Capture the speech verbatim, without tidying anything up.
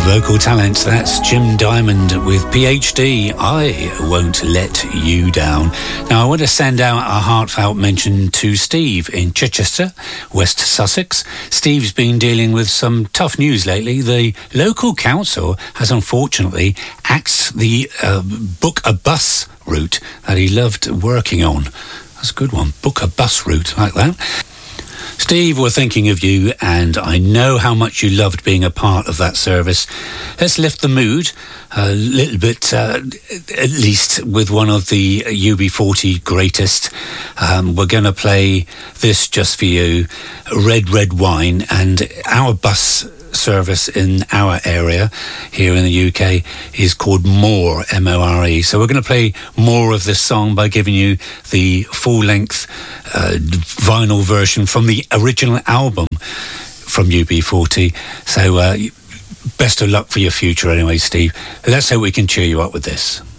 Vocal talent, that's Jim Diamond with P H D, I Won't Let You Down. Now, I want to send out a heartfelt mention to Steve in Chichester, West Sussex. Steve's been dealing with some tough news lately. The local council has unfortunately axed the uh, Book a Bus route that he loved working on. That's a good one, Book a Bus route, like that. Steve, we're thinking of you, and I know how much you loved being a part of that service. Let's lift the mood a little bit, uh, at least with one of the U B forty greatest. Um, we're going to play this just for you, Red, Red Wine, and our bus service in our area here in the U K is called More, M O R E. So we're going to play more of this song by giving you the full-length uh, vinyl version from the original album from U B forty. So uh, best of luck for your future anyway, Steve. Let's hope we can cheer you up with this.